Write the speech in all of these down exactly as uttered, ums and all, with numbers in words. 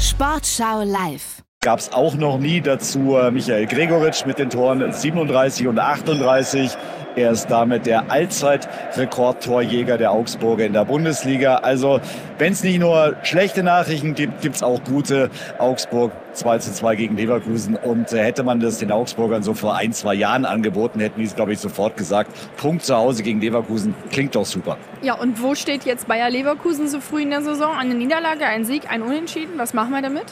Sportschau live. Gab es auch noch nie dazu Michael Gregoritsch mit den Toren siebenunddreißig und achtunddreißig. Er ist damit der Allzeit-Rekordtorjäger der Augsburger in der Bundesliga. Also wenn es nicht nur schlechte Nachrichten gibt, gibt es auch gute. Augsburg zwei zu zwei gegen Leverkusen. Und äh, hätte man das den Augsburgern so vor ein, zwei Jahren angeboten, hätten die es, glaube ich, sofort gesagt. Punkt zu Hause gegen Leverkusen, klingt doch super. Ja, und wo steht jetzt Bayer Leverkusen so früh in der Saison? Eine Niederlage, ein Sieg, ein Unentschieden? Was machen wir damit?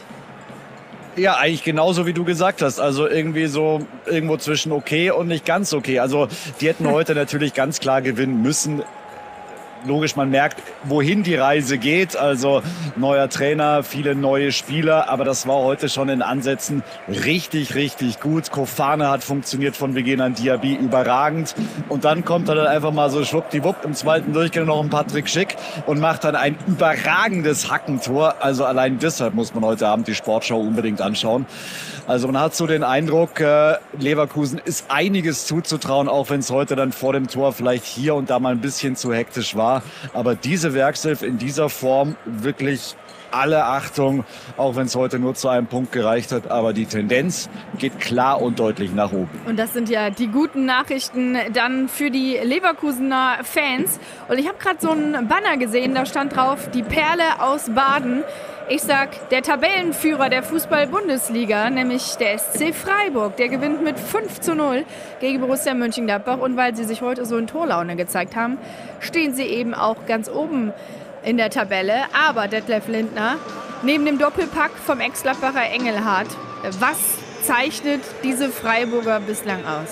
Ja, eigentlich genauso wie du gesagt hast. Also irgendwie so irgendwo zwischen okay und nicht ganz okay. Also die hätten heute natürlich ganz klar gewinnen müssen. Logisch, man merkt, wohin die Reise geht. Also neuer Trainer, viele neue Spieler. Aber das war heute schon in Ansätzen richtig, richtig gut. Kofane hat funktioniert von Beginn an, Diaby überragend. Und dann kommt er dann einfach mal so schwuppdiwupp im zweiten Durchgang noch ein Patrick Schick und macht dann ein überragendes Hackentor. Also allein deshalb muss man heute Abend die Sportschau unbedingt anschauen. Also man hat so den Eindruck, äh, Leverkusen ist einiges zuzutrauen, auch wenn es heute dann vor dem Tor vielleicht hier und da mal ein bisschen zu hektisch war. Aber diese Werkself in dieser Form wirklich alle Achtung, auch wenn es heute nur zu einem Punkt gereicht hat. Aber die Tendenz geht klar und deutlich nach oben. Und das sind ja die guten Nachrichten dann für die Leverkusener Fans. Und ich habe gerade so einen Banner gesehen, da stand drauf, die Perle aus Baden. Ich sag, der Tabellenführer der Fußball-Bundesliga, nämlich der S C Freiburg, der gewinnt mit fünf zu null gegen Borussia Mönchengladbach. Und weil sie sich heute so in Torlaune gezeigt haben, stehen sie eben auch ganz oben in der Tabelle. Aber Detlef Lindner, neben dem Doppelpack vom Ex-Gladbacher Engelhardt, was zeichnet diese Freiburger bislang aus?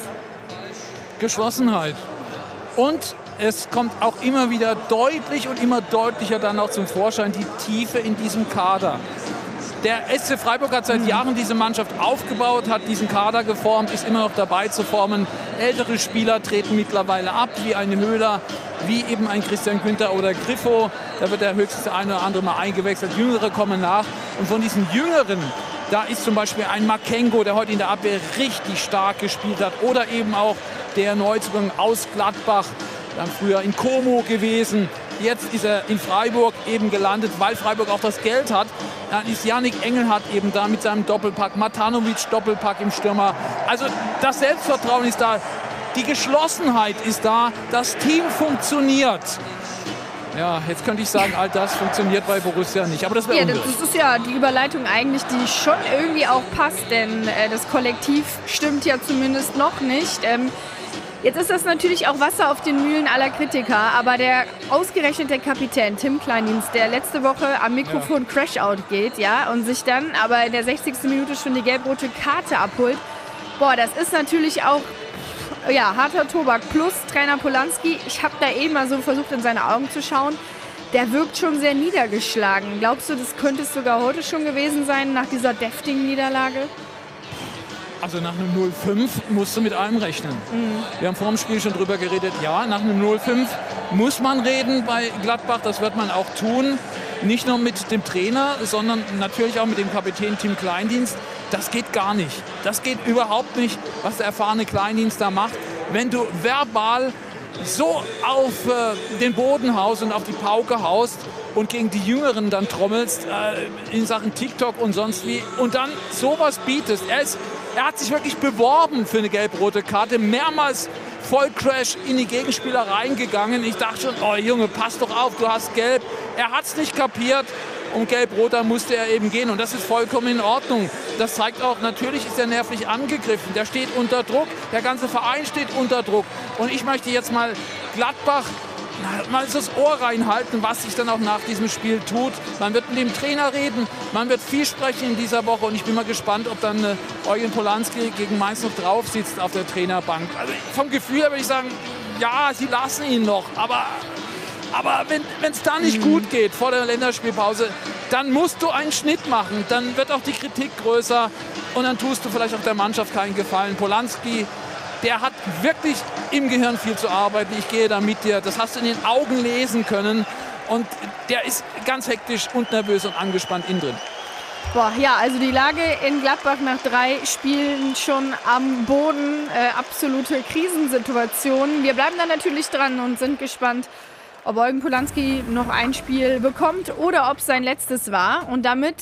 Geschlossenheit. Und es kommt auch immer wieder deutlich und immer deutlicher dann auch zum Vorschein die Tiefe in diesem Kader. Der S C Freiburg hat seit Jahren diese Mannschaft aufgebaut, hat diesen Kader geformt, ist immer noch dabei zu formen. Ältere Spieler treten mittlerweile ab, wie ein Müller, wie eben ein Christian Günther oder Griffo. Da wird der höchstens ein oder andere mal eingewechselt. Jüngere kommen nach. Und von diesen Jüngeren, da ist zum Beispiel ein Makengo, der heute in der Abwehr richtig stark gespielt hat. Oder eben auch der Neuzugang aus Gladbach, dann früher in Como gewesen. Jetzt ist er in Freiburg eben gelandet, weil Freiburg auch das Geld hat. Dann ist Yannick Engelhardt eben da mit seinem Doppelpack, Matanovic Doppelpack im Stürmer. Also das Selbstvertrauen ist da, die Geschlossenheit ist da, das Team funktioniert. Ja, jetzt könnte ich sagen, all das funktioniert bei Borussia nicht, aber das wäre ja, ungerecht. Das ist ja die Überleitung eigentlich, die schon irgendwie auch passt, denn äh, das Kollektiv stimmt ja zumindest noch nicht. Ähm, Jetzt ist das natürlich auch Wasser auf den Mühlen aller Kritiker, aber der ausgerechnete Kapitän Tim Kleindienst, der letzte Woche am Mikrofon ja. Crash-Out geht, ja, und sich dann aber in der sechzigsten Minute schon die gelb-rote Karte abholt, boah, das ist natürlich auch ja, harter Tobak. Plus Trainer Polanski, ich habe da eben mal so versucht, in seine Augen zu schauen, der wirkt schon sehr niedergeschlagen. Glaubst du, das könnte es sogar heute schon gewesen sein, nach dieser deftigen Niederlage? Also nach einem null fünf musst du mit allem rechnen. Mhm. Wir haben vor dem Spiel schon drüber geredet. Ja, nach einem null fünf muss man reden bei Gladbach. Das wird man auch tun. Nicht nur mit dem Trainer, sondern natürlich auch mit dem Kapitän Tim Kleindienst. Das geht gar nicht. Das geht überhaupt nicht, was der erfahrene Kleindienst da macht. Wenn du verbal so auf äh, den Boden haust und auf die Pauke haust und gegen die Jüngeren dann trommelst äh, in Sachen TikTok und sonst wie und dann sowas bietest. Er ist Er hat sich wirklich beworben für eine gelb-rote Karte, mehrmals Vollcrash in die Gegenspieler reingegangen. Ich dachte schon, oh Junge, pass doch auf, du hast gelb. Er hat es nicht kapiert. Um gelb-roter musste er eben gehen und das ist vollkommen in Ordnung. Das zeigt auch, natürlich ist er nervlich angegriffen. Der steht unter Druck, der ganze Verein steht unter Druck. Und ich möchte jetzt mal Gladbach mal so das Ohr reinhalten, was sich dann auch nach diesem Spiel tut. Man wird mit dem Trainer reden, man wird viel sprechen in dieser Woche und ich bin mal gespannt, ob dann äh, Eugen Polanski gegen Mainz noch drauf sitzt auf der Trainerbank. Also vom Gefühl her würde ich sagen, ja, sie lassen ihn noch, aber, aber wenn es da nicht mhm. gut geht vor der Länderspielpause, dann musst du einen Schnitt machen, dann wird auch die Kritik größer und dann tust du vielleicht auch der Mannschaft keinen Gefallen. Polanski, der hat wirklich im Gehirn viel zu arbeiten. Ich gehe da mit dir. Das hast du in den Augen lesen können. Und der ist ganz hektisch und nervös und angespannt innen drin. Boah, ja, also die Lage in Gladbach nach drei Spielen schon am Boden. Äh, absolute Krisensituation. Wir bleiben da natürlich dran und sind gespannt, ob Eugen Polanski noch ein Spiel bekommt oder ob es sein letztes war. Und damit